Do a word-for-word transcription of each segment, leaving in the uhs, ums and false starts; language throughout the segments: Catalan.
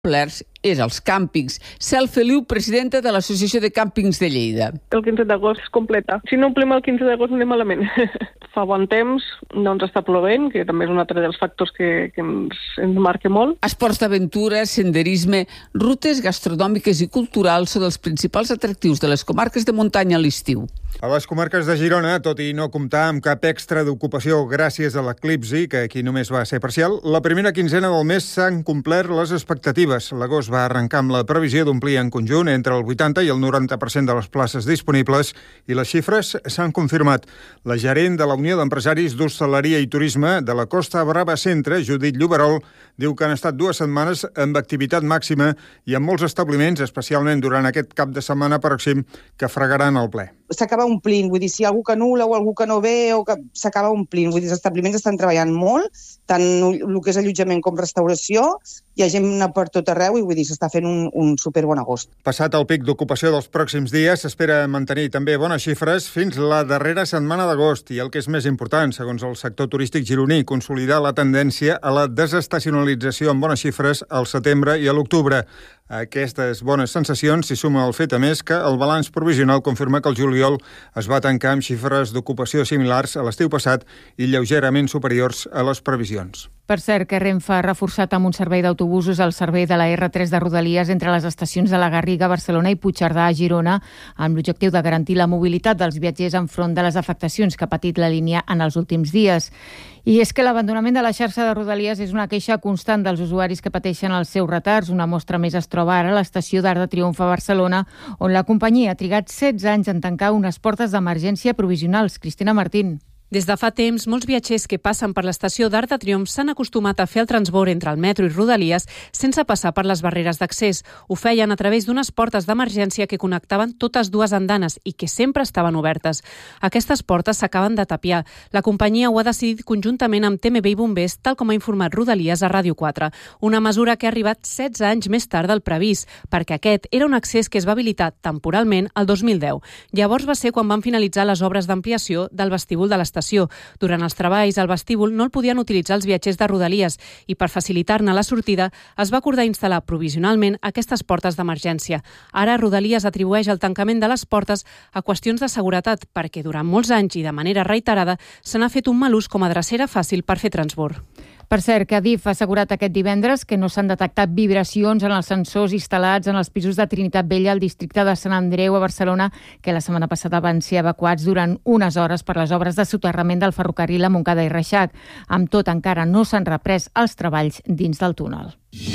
complerts és als càmpings. Cel Feliu, presidenta de l'Associació de Càmpings de Lleida. El quinze d'agost es completa. Si no omplim el quinze d'agost anem malament. Fa bon temps, no ens està plovent, que també és un altre dels factors que, que ens, ens marca molt. Esports d'aventura, senderisme, rutes gastronòmiques i culturals són els principals atractius de les comarques de muntanya a l'estiu. A les comarques de Girona, tot i no comptar amb cap extra d'ocupació gràcies a l'eclipsi, que aquí només va ser parcial, la primera quinzena del mes s'han complert les expectatives. L'agost va arrencar amb la previsió d'omplir en conjunt entre el vuitanta i el noranta per cent de les places disponibles i les xifres s'han confirmat. La gerent de la Unió d'Empresaris d'Hostaleria i Turisme de la Costa Brava Centre, Judit Lloberol, diu que han estat dues setmanes amb activitat màxima i amb molts establiments, especialment durant aquest cap de setmana pròxim, que fregaran al ple. S'acaba omplint, vull dir, si hi ha algú que anul·la o algú que no ve, o que s'acaba omplint. Vull dir, els establiments estan treballant molt, tant el que és allotjament com restauració, hi ha gent per tot arreu i vull dir, s'està fent un, un superbon agost. Passat el pic d'ocupació dels pròxims dies, s'espera mantenir també bones xifres fins la darrera setmana d'agost i el que és més important, segons el sector turístic gironí, consolidar la tendència a la desestacionalització amb bones xifres al setembre i a l'octubre. A aquestes bones sensacions s'hi suma el fet, a més, que el balanç provisional confirma que el juliol es va tancar amb xifres d'ocupació similars a l'estiu passat i lleugerament superiors a les previsions. Per cert, que Renfe ha reforçat amb un servei d'autobusos el servei de la erre tres de Rodalies entre les estacions de la Garriga, Barcelona i Puigcerdà a Girona, amb l'objectiu de garantir la mobilitat dels viatgers enfront de les afectacions que ha patit la línia en els últims dies. I és que l'abandonament de la xarxa de Rodalies és una queixa constant dels usuaris que pateixen els seus retards. Una mostra més es troba ara a l'estació d'Arc de Triomf a Barcelona, on la companyia ha trigat setze anys en tancar unes portes d'emergència provisionals. Cristina Martín. Des de fa temps, molts viatgers que passen per l'estació d'Arc de Triomf s'han acostumat a fer el transbord entre el metro i Rodalies sense passar per les barreres d'accés. Ho feien a través d'unes portes d'emergència que connectaven totes dues andanes i que sempre estaven obertes. Aquestes portes s'acaben de tapiar. La companyia ho ha decidit conjuntament amb T M B i bombers, tal com ha informat Rodalies a Ràdio quatre. Una mesura que ha arribat setze anys més tard del previst, perquè aquest era un accés que es va habilitar temporalment el dos mil deu. Llavors va ser quan van finalitzar les obres d'ampliació del vestíbul de l'estació. Durant els treballs, el vestíbul no el podien utilitzar els viatgers de Rodalies i per facilitar-ne la sortida es va acordar instal·lar provisionalment aquestes portes d'emergència. Ara Rodalies atribueix el tancament de les portes a qüestions de seguretat perquè durant molts anys i de manera reiterada se n'ha fet un mal ús com a drecera fàcil per fer transbord. Per cert, que Adif ha assegurat aquest divendres que no s'han detectat vibracions en els sensors instal·lats en els pisos de Trinitat Vella al districte de Sant Andreu a Barcelona, que la setmana passada van ser evacuats durant unes hores per les obres de soterrament del ferrocarril a Montcada i Reixac. Amb tot, encara no s'han reprès els treballs dins del túnel.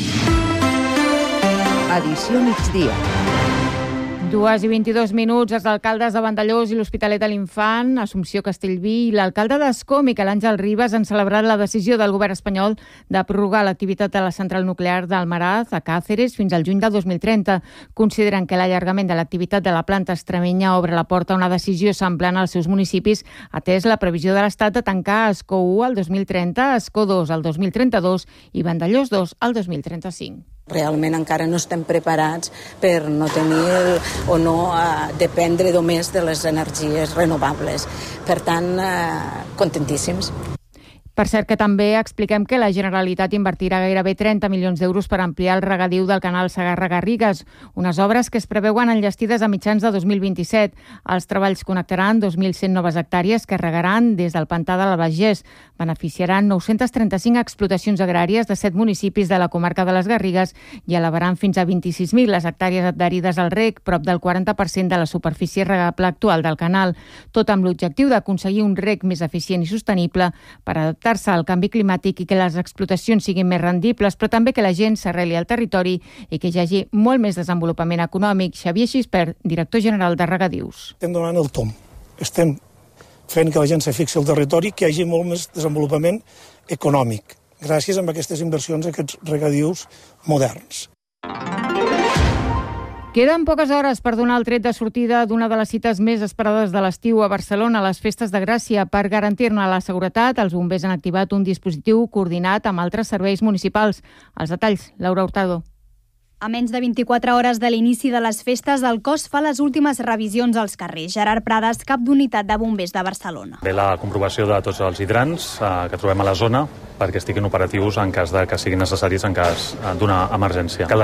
Edició migdia. Dues i vint-i-dos minuts, els alcaldes de Vandellòs i l'Hospitalet de l'Infant, Assumpció Castellví i l'alcalde d'Ascó, Miquel Àngel Ribas, han celebrat la decisió del govern espanyol de prorrogar l'activitat de la central nuclear d'Almaraz a Càceres fins al juny del dos mil trenta. Consideren que l'allargament de l'activitat de la planta extremenya obre la porta a una decisió semblant als seus municipis, atès la previsió de l'Estat de tancar Ascó u al dos mil trenta, Ascó dos al dos mil trenta-dos i Vandellòs dos al dos mil trenta-cinc. Realment encara no estem preparats per no tenir el, o no eh, dependre només de les energies renovables. Per tant, eh, contentíssims. Per cert, que també expliquem que la Generalitat invertirà gairebé trenta milions d'euros per ampliar el regadiu del canal Segarra-Garrigues, unes obres que es preveuen enllestides a mitjans de dos mil vint-i-set. Els treballs connectaran dos mil cent noves hectàrees que regaran des del pantà de l'Albagés. Beneficiaran nou-cents trenta-cinc explotacions agràries de set municipis de la comarca de les Garrigues i elevaran fins a vint-i-sis mil les hectàrees adherides al reg, prop del quaranta per cent de la superfície regable actual del canal, tot amb l'objectiu d'aconseguir un reg més eficient i sostenible per adaptar al canvi climàtic i que les explotacions siguin més rendibles, però també que la gent s'arreli al territori i que hi hagi molt més desenvolupament econòmic. Xavier Xispert, director general de Regadius. Estem donant el tom. Estem fent que la gent se fixi al territori, que hi hagi molt més desenvolupament econòmic, gràcies a aquestes inversions, a aquests regadius moderns. Queden poques hores per donar el tret de sortida d'una de les cites més esperades de l'estiu a Barcelona, les Festes de Gràcia. Per garantir-ne la seguretat, els bombers han activat un dispositiu coordinat amb altres serveis municipals. Els detalls, Laura Hurtado. A menys de vint-i-quatre hores de l'inici de les festes, el cos fa les últimes revisions als carrers. Gerard Prades, cap d'unitat de bombers de Barcelona. Ve la comprovació de tots els hidrants eh, que trobem a la zona perquè estiguin operatius en cas de que siguin necessaris en cas d'una emergència. Que les